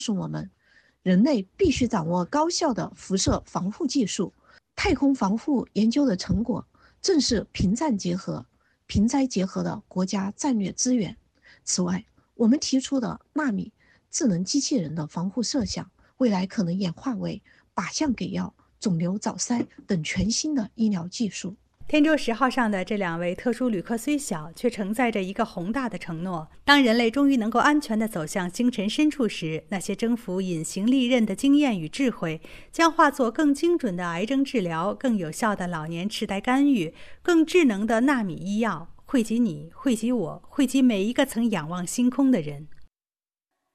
诉我们，人类必须掌握高效的辐射防护技术。太空防护研究的成果正是平战结合、平灾结合的国家战略资源。此外，我们提出的纳米智能机器人的防护设想，未来可能演化为靶向给药、肿瘤早筛等全新的医疗技术。 天舟10号上的这2位特殊旅客虽小，却承载着一个宏大的承诺。当人类终于能够安全地走向星辰深处时，那些征服隐形利刃的经验与智慧，将化作更精准的癌症治疗、更有效的老年痴呆干预、更智能的纳米医药，惠及你，惠及我，惠及每一个曾仰望星空的人。